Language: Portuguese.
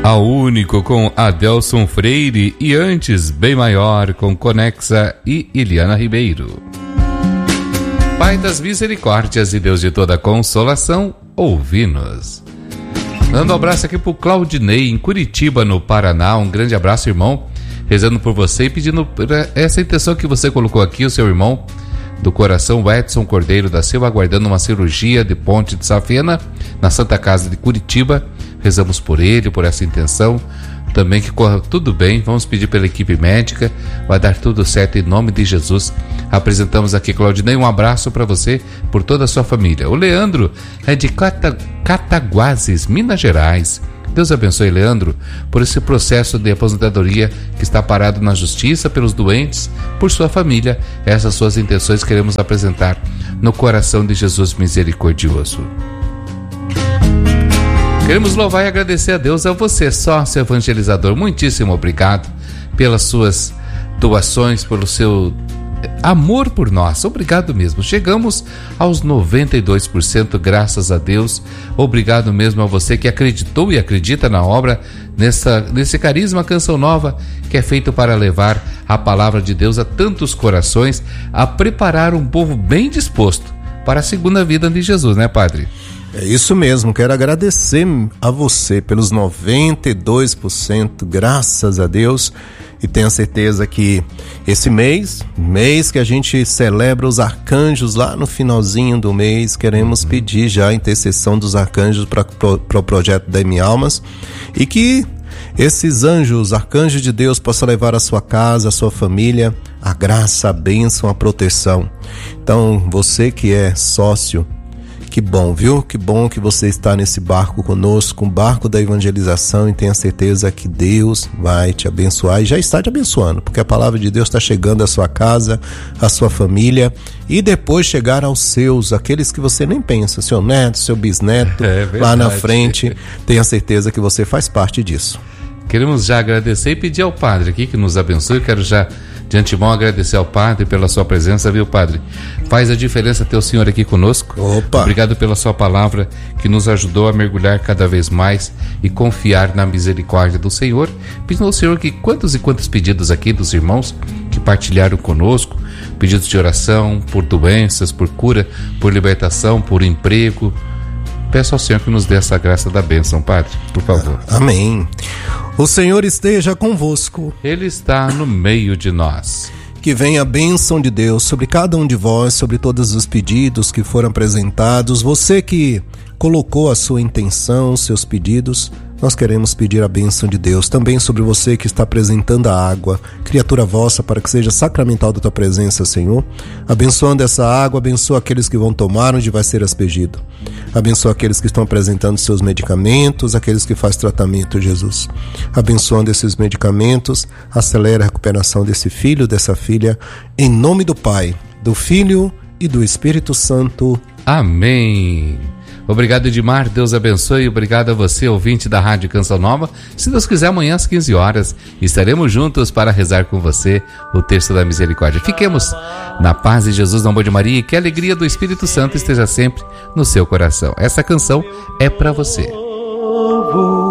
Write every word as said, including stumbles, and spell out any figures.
Ao Único com Adelson Freire e antes Bem Maior com Conexa e Iliana Ribeiro. Pai das misericórdias e Deus de toda consolação, ouvi-nos. Dando um abraço aqui pro Claudinei em Curitiba, no Paraná. Um grande abraço, irmão, rezando por você e pedindo essa intenção que você colocou aqui, o seu irmão do coração, o Edson Cordeiro da Silva, aguardando uma cirurgia de ponte de safena na Santa Casa de Curitiba. Rezamos por ele, por essa intenção, também que corra tudo bem. Vamos pedir pela equipe médica, vai dar tudo certo em nome de Jesus. Apresentamos aqui Claudinei, um abraço para você, por toda a sua família. O Leandro é de Cata, Cataguases, Minas Gerais. Deus abençoe, Leandro, por esse processo de aposentadoria que está parado na justiça, pelos doentes, por sua família. Essas suas intenções queremos apresentar no coração de Jesus misericordioso. Queremos louvar e agradecer a Deus, a você, sócio evangelizador. Muitíssimo obrigado pelas suas doações, pelo seu amor por nós. Obrigado mesmo. Chegamos aos noventa e dois por cento, graças a Deus. Obrigado mesmo a você que acreditou e acredita na obra, nessa, nesse Carisma Canção Nova, que é feito para levar a palavra de Deus a tantos corações, a preparar um povo bem disposto para a segunda vida de Jesus, né, Padre? É isso mesmo, quero agradecer a você pelos noventa e dois por cento, graças a Deus, e tenho certeza que esse mês, mês que a gente celebra os arcanjos lá no finalzinho do mês, queremos pedir já a intercessão dos arcanjos para pro, o projeto da M Almas, e que esses anjos, arcanjos de Deus, possam levar a sua casa, a sua família, a graça, a bênção, a proteção. Então, você que é sócio, que bom, viu? Que bom que você está nesse barco conosco, um barco da evangelização, e tenha certeza que Deus vai te abençoar e já está te abençoando, porque a palavra de Deus está chegando à sua casa, à sua família, e depois chegar aos seus, aqueles que você nem pensa, seu neto, seu bisneto, é lá na frente. Tenha certeza que você faz parte disso. Queremos já agradecer e pedir ao Padre aqui que nos abençoe. Eu quero já de antemão agradecer ao Padre pela sua presença, viu, Padre? Faz a diferença ter o Senhor aqui conosco. Opa. Obrigado pela sua palavra que nos ajudou a mergulhar cada vez mais e confiar na misericórdia do Senhor. Pedindo ao Senhor que quantos e quantos pedidos aqui dos irmãos que partilharam conosco, pedidos de oração por doenças, por cura, por libertação, por emprego. Peço ao Senhor que nos dê essa graça da bênção, Padre, por favor. Amém. O Senhor esteja convosco. Ele está no meio de nós. Que venha a bênção de Deus sobre cada um de vós, sobre todos os pedidos que foram apresentados. Você que colocou a sua intenção, seus pedidos, nós queremos pedir a bênção de Deus também sobre você que está apresentando a água, criatura vossa, para que seja sacramental da tua presença, Senhor. Abençoando essa água, abençoa aqueles que vão tomar onde vai ser aspergido. Abençoa aqueles que estão apresentando seus medicamentos, aqueles que fazem tratamento, Jesus. Abençoando esses medicamentos, acelera a recuperação desse filho, dessa filha, em nome do Pai, do Filho e do Espírito Santo. Amém. Obrigado, Edmar, Deus abençoe. Obrigado a você, ouvinte da Rádio Canção Nova. Se Deus quiser, amanhã às quinze horas estaremos juntos para rezar com você o Terço da Misericórdia. Fiquemos na paz de Jesus, no amor de Maria, e que a alegria do Espírito Santo esteja sempre no seu coração. Essa canção é para você.